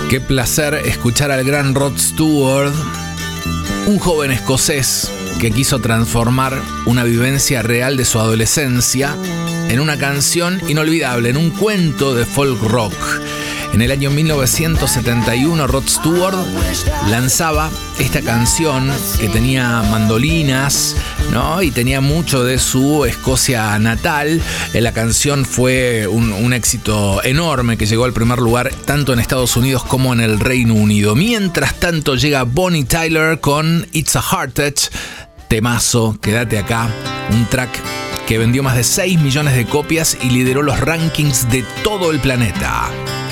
Qué placer escuchar al gran Rod Stewart, un joven escocés que quiso transformar una vivencia real de su adolescencia en una canción inolvidable, en un cuento de folk rock. En el año 1971, Rod Stewart lanzaba esta canción que tenía mandolinas, ¿no? Y tenía mucho de su Escocia natal. La canción fue un éxito enorme que llegó al primer lugar tanto en Estados Unidos como en el Reino Unido. Mientras tanto llega Bonnie Tyler con It's a Heartache, temazo, quédate acá, un track que vendió más de 6 millones de copias y lideró los rankings de todo el planeta.